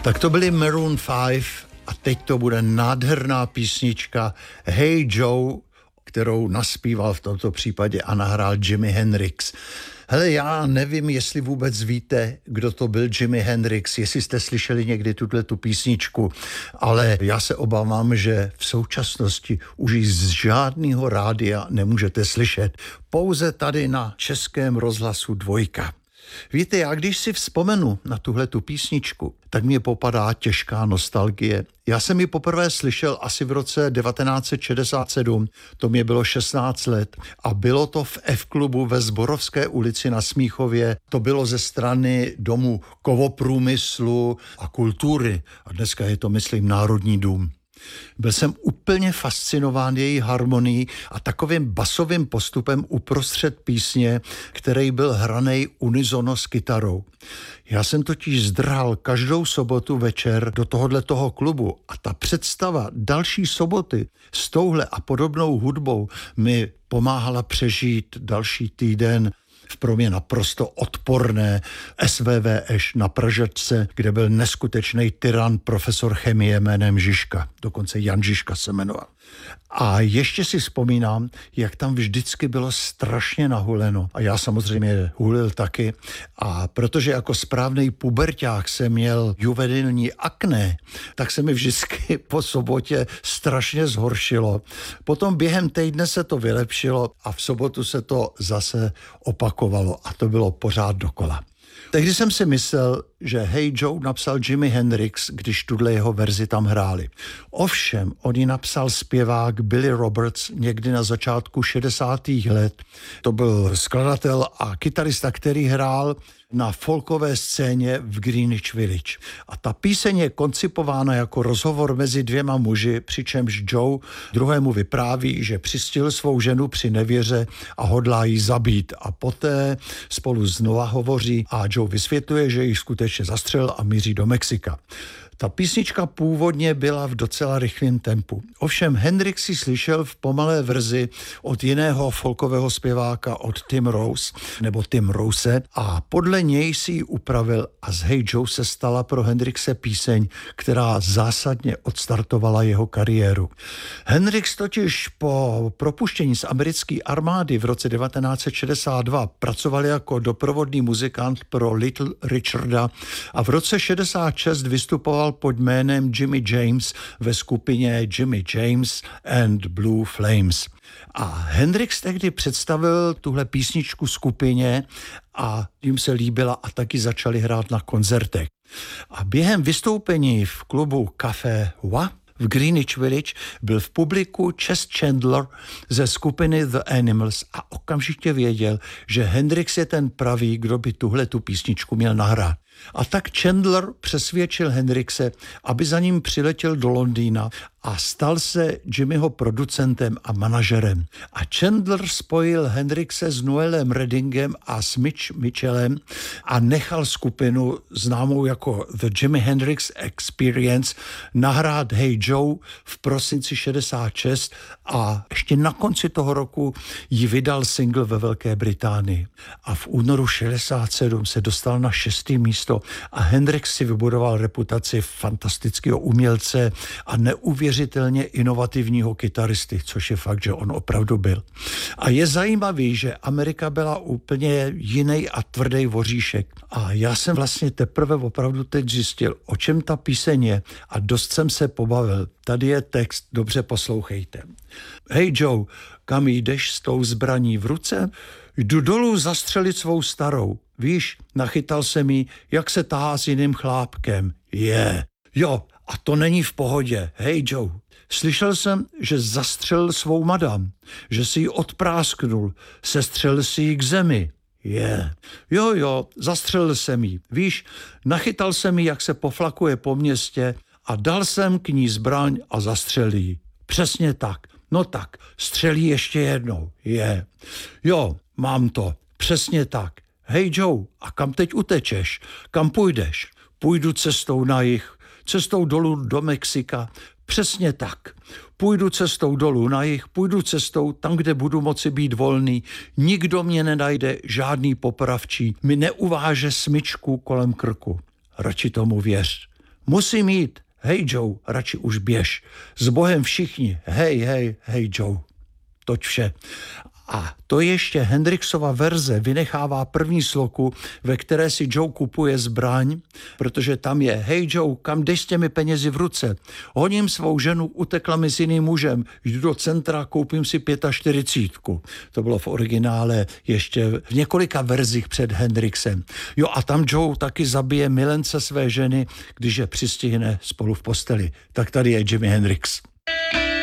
Tak to byly Maroon 5 a teď to bude nádherná písnička Hey Joe, kterou naspíval v tomto případě a nahrál Jimi Hendrix. Hele, já nevím, jestli vůbec víte, kdo to byl Jimi Hendrix, jestli jste slyšeli někdy tu písničku, ale já se obávám, že v současnosti už ji z žádného rádia nemůžete slyšet. Pouze tady na Českém rozhlasu 2. Víte, já když si vzpomenu na tuhletu písničku, tak mě popadá těžká nostalgie. Já jsem ji poprvé slyšel asi v roce 1967, to mě bylo 16 let a bylo to v F-klubu ve Zborovské ulici na Smíchově. To bylo ze strany Domu kovoprůmyslu a kultury a dneska je to, myslím, Národní dům. Byl jsem úplně fascinován její harmonií a takovým basovým postupem uprostřed písně, který byl hranej unisono s kytarou. Já jsem totiž zdrhal každou sobotu večer do tohoto klubu a ta představa další soboty s touhle a podobnou hudbou mi pomáhala přežít další týden v pro mě naprosto odporné SVVŠ na Pražačce, kde byl neskutečný tyran profesor chemie jménem Žižka. Dokonce Jan Žižka se jmenoval. A ještě si vzpomínám, jak tam vždycky bylo strašně nahuleno. A já samozřejmě hulil taky. A protože jako správnej puberťák jsem měl juvenilní akné, tak se mi vždycky po sobotě strašně zhoršilo. Potom během týdne se to vylepšilo a v sobotu se to zase opakovalo. A to bylo pořád dokola. Tehdy jsem si myslel, že Hey Joe napsal Jimi Hendrix, když tuhle jeho verzi tam hráli. Ovšem, on ji napsal zpěvák Billy Roberts někdy na začátku 60. let. To byl skladatel a kytarista, který hrál na folkové scéně v Greenwich Village. A ta píseň je koncipována jako rozhovor mezi dvěma muži, přičemž Joe druhému vypráví, že přistihl svou ženu při nevěře a hodlá ji zabít. A poté spolu znova hovoří a Joe vysvětluje, že ji skutečně zastřelil a míří do Mexika. Ta písnička původně byla v docela rychlém tempu. Ovšem Hendrix si slyšel v pomalé verzi od jiného folkového zpěváka, od Tim Rose, a podle něj si ji upravil a z Hey Joe se stala pro Hendrixe píseň, která zásadně odstartovala jeho kariéru. Hendrix totiž po propuštění z americké armády v roce 1962 pracoval jako doprovodný muzikant pro Little Richarda a v roce 66 vystupoval pod jménem Jimmy James ve skupině Jimmy James and Blue Flames. A Hendrix tehdy představil tuhle písničku skupině a jim se líbila a taky začali hrát na koncertech. A během vystoupení v klubu Café Wa v Greenwich Village byl v publiku Chess Chandler ze skupiny The Animals a okamžitě věděl, že Hendrix je ten pravý, kdo by tu písničku měl nahrát. A tak Chandler přesvědčil Hendrixe, aby za ním přiletěl do Londýna a stal se Jimmyho producentem a manažerem. A Chandler spojil Hendrixe s Noelem Reddingem a s Mitchellem a nechal skupinu známou jako The Jimi Hendrix Experience nahrát Hey Joe v prosinci 66 a ještě na konci toho roku ji vydal single ve Velké Británii. A v únoru 67 se dostal na 6. místo a Hendrix si vybudoval reputaci fantastického umělce a neuvěřitelně inovativního kytaristy, což je fakt, že on opravdu byl. A je zajímavý, že Amerika byla úplně jiný a tvrdý voříšek. A já jsem vlastně teprve opravdu teď zjistil, o čem ta píseň je a dost jsem se pobavil. Tady je text, dobře poslouchejte. Hey Joe, kam jdeš s tou zbraní v ruce? Jdu dolů zastřelit svou starou. Víš, nachytal jsem jí, jak se tahá s jiným chlápkem. Jo, a to není v pohodě. Hey Joe, slyšel jsem, že zastřelil svou madam, že si ji odprásknul, sestřelil si ji k zemi. Jo, zastřelil jsem ji. Víš, nachytal jsem ji, jak se poflakuje po městě a dal jsem k ní zbraň a zastřelil ji. Přesně tak. No tak, střelí ještě jednou. Jo, mám to. Přesně tak. Hej Joe, a kam teď utečeš? Kam půjdeš? Půjdu cestou na jih, cestou dolů do Mexika. Přesně tak. Půjdu cestou dolů na jih, půjdu cestou tam, kde budu moci být volný. Nikdo mě nenajde, žádný popravčí. Mi neuváže smyčku kolem krku. Radši tomu věř. Musím jít. Hej Joe, radši už běž. S Bohem všichni. Hej Joe. Toť vše. A to ještě Hendrixova verze vynechává první sloku, ve které si Joe kupuje zbraň, protože tam je: hej Joe, kam jdeš s těmi penězi v ruce? Honím svou ženu, utekla mi s jiným mužem, jdu do centra, koupím si 45. To bylo v originále ještě v několika verzích před Hendrixem. Jo, a tam Joe taky zabije milence své ženy, když je přistihne spolu v posteli. Tak tady je Jimi Hendrix.